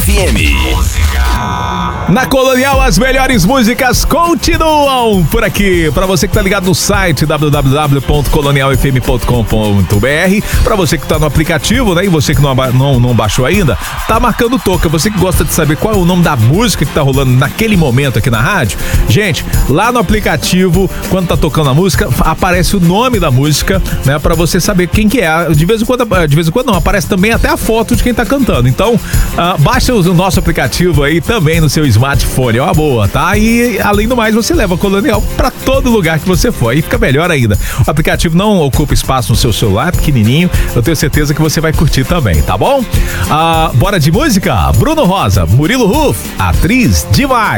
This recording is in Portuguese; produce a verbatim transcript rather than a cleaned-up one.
F M. Na Colonial, as melhores músicas continuam por aqui. Para você que tá ligado no site w w w ponto colonial f m ponto com ponto b r, para você que tá no aplicativo, né, e você que não, não, não baixou ainda, tá marcando toca. Você que gosta de saber qual é o nome da música que tá rolando naquele momento aqui na rádio, gente, lá no aplicativo, quando tá tocando a música, aparece o nome da música, né, para você saber quem que é. De vez em quando, de vez em quando não, aparece também até a foto de quem tá cantando. Então, uh, baixa o nosso aplicativo aí também no seu smartphone, é uma boa, tá? E além do mais, você leva a Colonial pra todo lugar que você for, aí fica melhor ainda. O aplicativo não ocupa espaço no seu celular, é pequenininho, eu tenho certeza que você vai curtir também, tá bom? Ah, bora de música? Bruno Rosa, Murilo Ruf, atriz demais.